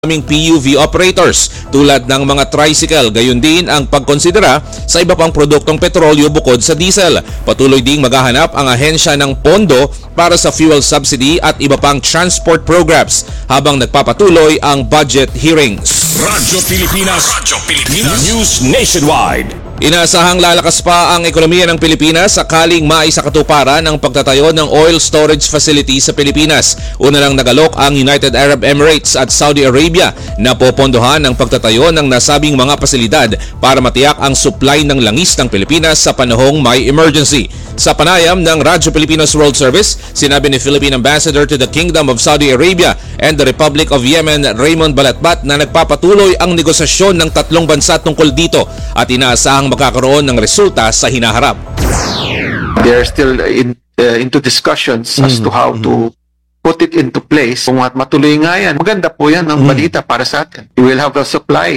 aming PUV operators tulad ng mga tricycle, gayon din ang pagkonsidera sa iba pang produktong petrolyo bukod sa diesel. Patuloy ding maghahanap ang ahensya ng pondo para sa fuel subsidy at iba pang transport programs habang nagpapatuloy ang budget hearings. Radyo Pilipinas, News Nationwide. Inaasahang lalakas pa ang ekonomiya ng Pilipinas sakaling maisakatuparan ang pagtatayo ng oil storage facility sa Pilipinas. Una lang nagalok ang United Arab Emirates at Saudi Arabia na popondohan ang pagtatayo ng nasabing mga pasilidad para matiyak ang supply ng langis ng Pilipinas sa panahong may emergency. Sa panayam ng Radyo Pilipinas World Service, sinabi ni Philippine Ambassador to the Kingdom of Saudi Arabia and the Republic of Yemen, Raymond Balatbat, na nagpapatuloy ang negosasyon ng tatlong bansa tungkol dito at inaasahang magkakaroon ng resulta sa hinaharap. They're still into discussions as to how to put it into place. Kung matuloy nga yan, maganda po yan ang balita para sa atin. We will have a supply.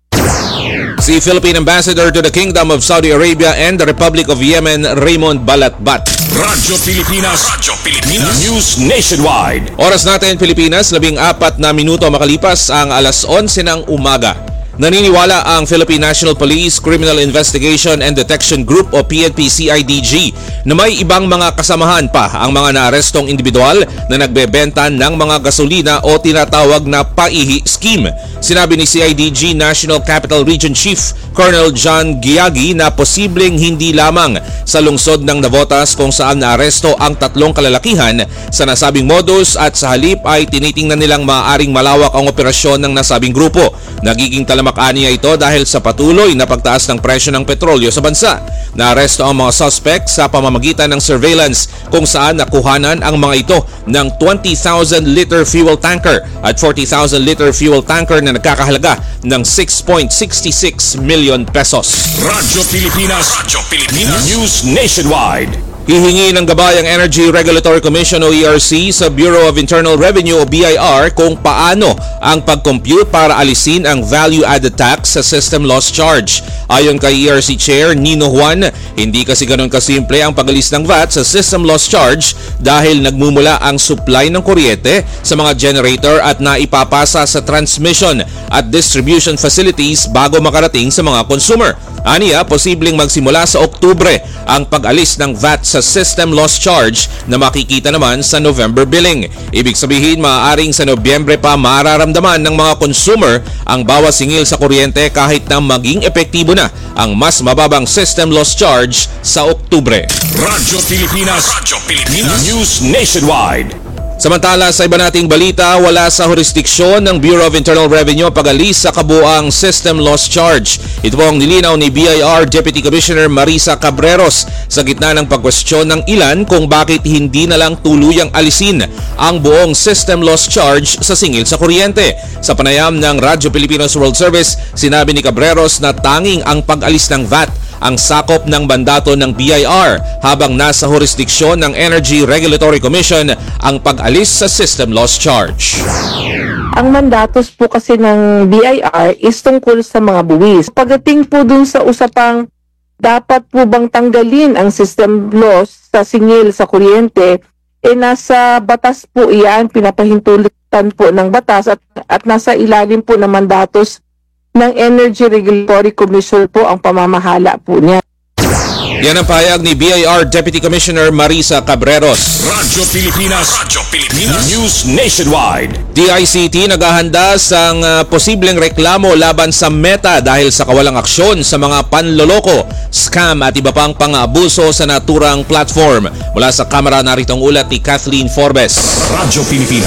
Si Philippine Ambassador to the Kingdom of Saudi Arabia and the Republic of Yemen, Raymond Balatbat. Radyo Pilipinas, News Nationwide. Oras natin Pilipinas, 14 na minuto makalipas ang alas 11 ng umaga. Naniniwala ang Philippine National Police Criminal Investigation and Detection Group o PNP-CIDG na may ibang mga kasamahan pa ang mga naarestong individual na nagbebenta ng mga gasolina o tinatawag na paihi scheme. Sinabi ni CIDG National Capital Region Chief Colonel John Giagi na posibleng hindi lamang sa lungsod ng Navotas kung saan naaresto ang tatlong kalalakihan sa nasabing modus at sa halip ay tinitingnan nilang maaaring malawak ang operasyon ng nasabing grupo. Nagiging talamak-aniya ito dahil sa patuloy na pagtaas ng presyo ng petrolyo sa bansa. Naaresto ang mga suspect sa pamamagitan ng surveillance kung saan nakuhanan ang mga ito ng 20,000 liter fuel tanker at 40,000 liter fuel tanker na nagkakahalaga ng 6.66 million pesos. Radyo Pilipinas, News Nationwide. Hihingi ng gabay ang Energy Regulatory Commission o ERC sa Bureau of Internal Revenue o BIR kung paano ang pag-compute para alisin ang value-added tax sa system loss charge. Ayon kay ERC Chair Nino Juan, hindi kasi ganun kasimple ang pag-alis ng VAT sa system loss charge dahil nagmumula ang supply ng kuryente sa mga generator at naipapasa sa transmission at distribution facilities bago makarating sa mga consumer. Aniya, posibleng magsimula sa Oktubre ang pag-alis ng VAT sa system loss charge na makikita naman sa November billing. Ibig sabihin, maaaring sa Nobyembre pa mararamdaman ng mga consumer ang bawas singil sa kuryente kahit na maging epektibo na ang mas mababang system loss charge sa Oktubre. Radyo Pilipinas, News Nationwide. Samantala sa iba nating balita, wala sa jurisdiksyon ng Bureau of Internal Revenue pag-alis sa kabuang system loss charge. Ito po ang nilinaw ni BIR Deputy Commissioner Marisa Cabreros sa gitna ng pagkwestiyon ng ilan kung bakit hindi na lang tuluyang alisin ang buong system loss charge sa singil sa kuryente. Sa panayam ng Radyo Pilipinas World Service, sinabi ni Cabreros na tanging ang pag-alis ng VAT ang sakop ng mandato ng BIR habang nasa jurisdiksyon ng Energy Regulatory Commission ang pag-alis sa system loss charge. Ang mandatos po kasi ng BIR is tungkol sa mga buwis. Pagdating po dun sa usapang dapat po bang tanggalin ang system loss sa singil sa kuryente, nasa batas po iyan, pinapahintulitan po ng batas at nasa ilalim po ng mandatos ng Energy Regulatory Commission po ang pamamahala po niya. Yan ang pahayag ni BIR Deputy Commissioner Marisa Cabreros. Radyo Pilipinas, News Nationwide. DICT naghahanda sa posibleng reklamo laban sa Meta dahil sa kawalang aksyon sa mga panloloko, scam at iba pang pang-aabuso sa naturang platform. Mula sa kamera, narito ang ulat ni Kathleen Forbes. Radyo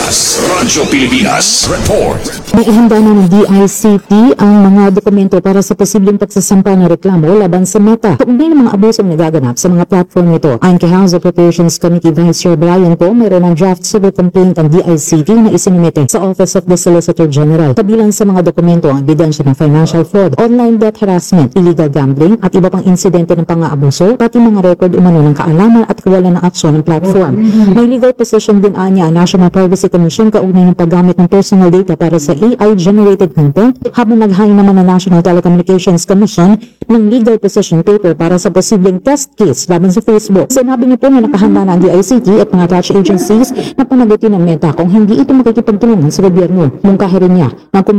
Pilipinas, report. May ihanda na ng DICT ang mga dokumento para sa posibleng pagsasampa ng reklamo laban sa Meta. Kaugnay ng mga abuso nagaganap sa mga platform nito. Ayon kay House Appropriations Committee Vice Chair Brian Poe, mayroon ng draft civil complaint ang DICT na isinumite sa Office of the Solicitor General. Kabilang sa mga dokumento ang ebidensya ng financial fraud, online debt harassment, illegal gambling at iba pang insidente ng pang-aabuso, pati mga record umano ng kaalaman at kawalan ng aksyon ng platform. May legal position din anya ang National Privacy Commission kaugnay ng paggamit ng personal data para sa AI-generated content, habang naghain naman ang National Telecommunications Commission ng legal position paper para sa posibleng posibleng test case laban sa Facebook. Sinabi niya po na nakahanda na ang DICT at mga attached agencies na panagutin ng Meta kung hindi ito makikipagtulungan sa gobyerno. Mungkahi rin niya na